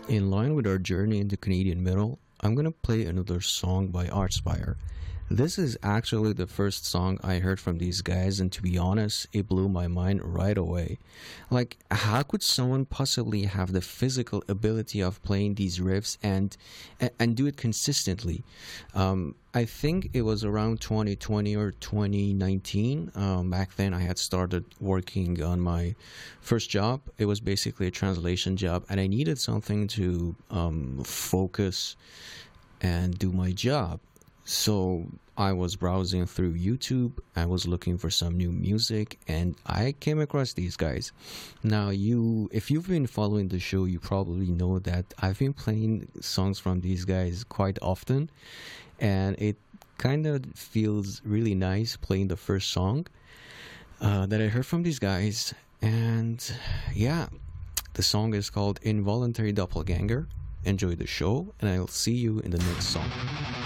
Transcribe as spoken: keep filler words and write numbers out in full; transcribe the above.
In line with our journey into Canadian metal, I'm gonna play another song by Archspire. This is actually the first song I heard from these guys, and to be honest, it blew my mind right away. Like, how could someone possibly have the physical ability of playing these riffs and and, and do it consistently? Um, I think it was around twenty twenty or twenty nineteen. Um, back then, I had started working on my first job. It was basically a translation job, and I needed something to um, focus and do my job. So I was browsing through YouTube. I was looking for some new music, and I came across these guys. Now, you, if you've been following the show, you probably know that I've been playing songs from these guys quite often, and it kind of feels really nice playing the first song uh, that I heard from these guys. And yeah, the song is called Involuntary Doppelganger. Enjoy the show, and I'll see you in the next song.